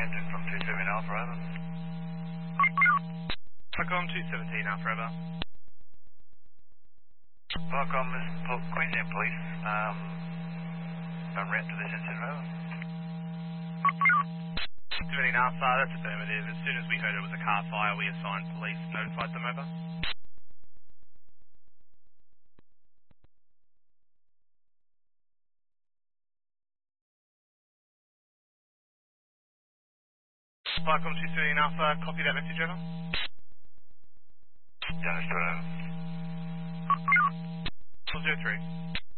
Hampton from 27 Alpha, over. Falcom 217 Alpha, over. Falcom, this is Queensland Police. On route to this incident, over. 217 Alpha, that's affirmative. As soon as we heard it was a car fire, we assigned police, notified them, over. Falcom 217 Alpha, copy that message, over. Yeah, understood, over. 403.